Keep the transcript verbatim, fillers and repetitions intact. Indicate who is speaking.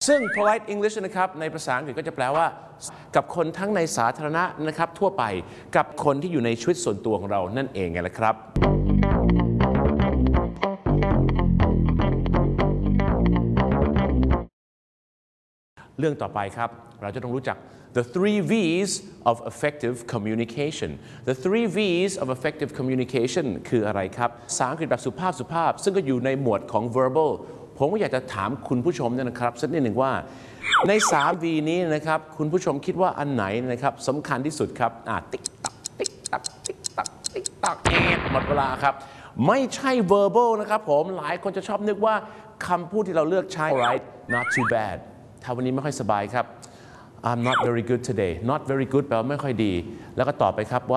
Speaker 1: ซึ่ง polite English นะครับในภาษาอังกฤษก็จะแปลว่ากับคนทั้งในสาธารณะนะครับทั่วไปกับคนที่อยู่ในชีวิตส่วนตัวของเรานั่นเองไงล่ะครับเรื่องต่อไปครับเราจะต้องรู้จัก the three V's of effective communication the three V's of effective communication คืออะไรครับภาษาอังกฤษแบบสุภาพสุภาพซึ่งก็อยู่ในหมวดของ verbal ผมก็อยากจะถามคุณผู้ชมเนี่ยนะครับสักนิดหนึ่งว่าในสาม V นี้นะครับคุณผู้ชมคิดว่าอันไหนนะครับสำคัญที่สุดครับอ่าติ๊กตักติ๊กตักติ๊กตักติ๊กตักแอบหมดเวลาครับไม่ใช่ verbal นะครับผมหลายคนจะชอบนึกว่าคำพูดที่เราเลือกใช้ alright not too badถ้าวันนี้ไม่ค่อยสบายครับ I'm not very good today not very good แปลว่าไม่ค่อยดีแล้วก็ตอบไปครับว่า